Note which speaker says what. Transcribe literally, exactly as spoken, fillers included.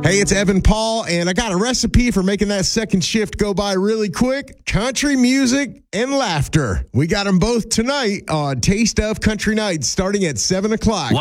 Speaker 1: Hey, it's Evan Paul, and I got a recipe for making that second shift go by really quick. Country music and laughter. We got them both tonight on Taste of Country Nights starting at seven o'clock.